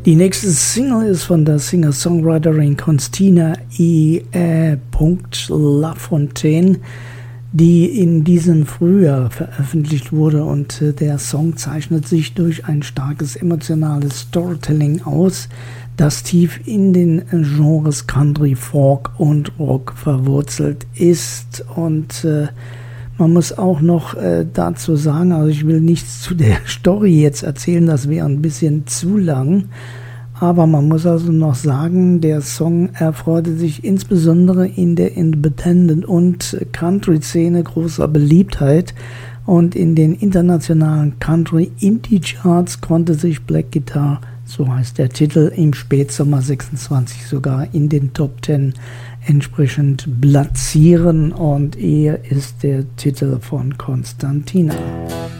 Die nächste Single ist von der Singer-Songwriterin Constina E. Lafontaine, die in diesem Frühjahr veröffentlicht wurde, und der Song zeichnet sich durch ein starkes emotionales Storytelling aus, das tief in den Genres Country, Folk und Rock verwurzelt ist. Und man muss auch noch dazu sagen, also ich will nichts zu der Story jetzt erzählen, das wäre ein bisschen zu lang. Aber man muss also noch sagen, der Song erfreute sich insbesondere in der Independent- und Country-Szene großer Beliebtheit. Und in den internationalen Country-Indie-Charts konnte sich Black Guitar, so heißt der Titel, im Spätsommer 26 sogar in den Top 10 entsprechend platzieren. Und er ist der Titel von Constantina.